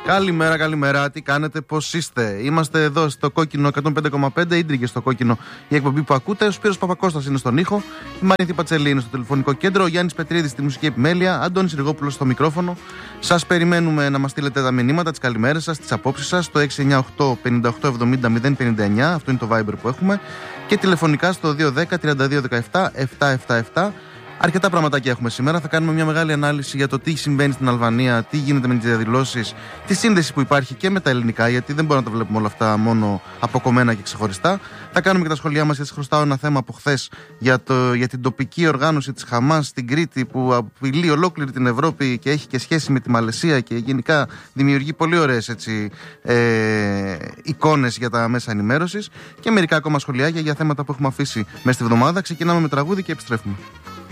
Καλημέρα, καλημέρα. Τι κάνετε, πώς είστε? Είμαστε εδώ στο κόκκινο 105,5. Ίντριγε στο κόκκινο η εκπομπή που ακούτε. Ο Σπύρος Παπακώστας είναι στον ήχο. Η Μαρίνθη Πατσελή είναι στο τηλεφωνικό κέντρο. Ο Γιάννης Πετρίδης στη μουσική επιμέλεια. Αντώνης Ριγόπουλος στο μικρόφωνο. Σας περιμένουμε να μας στείλετε τα μηνύματα, τις καλημέρες σας, τις απόψεις σας στο 698 58 70 059. Αυτό είναι το Viber που έχουμε. Και τηλεφωνικά στο 210 32 17 777. Αρκετά πραγματάκια έχουμε σήμερα. Θα κάνουμε μια μεγάλη ανάλυση για το τι συμβαίνει στην Αλβανία, τι γίνεται με τις διαδηλώσεις, τη σύνδεση που υπάρχει και με τα ελληνικά, γιατί δεν μπορούμε να τα βλέπουμε όλα αυτά μόνο αποκομμένα και ξεχωριστά. Θα κάνουμε και τα σχόλιά μας, γιατί χρωστάω ένα θέμα από χθες για την τοπική οργάνωση της Χαμάς στην Κρήτη, που απειλεί ολόκληρη την Ευρώπη και έχει και σχέση με τη Μαλαισία και γενικά δημιουργεί πολύ ωραίες εικόνες για τα μέσα ενημέρωσης. Και μερικά ακόμα σχολιάκια για θέματα που έχουμε αφήσει μέσα στη βδομάδα. Ξεκινάμε με τραγούδι και επιστρέφουμε.